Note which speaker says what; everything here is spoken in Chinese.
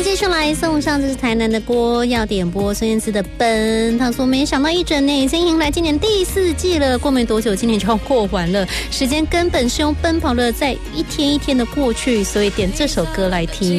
Speaker 1: 继续来送上，这是台南的郭要点播孙燕姿的《奔》。他说没想到一整年已经迎来今年第4季了，过没多久今年就要过完了，时间根本是用奔跑了，在一天一天的过去，所以点这首歌来听。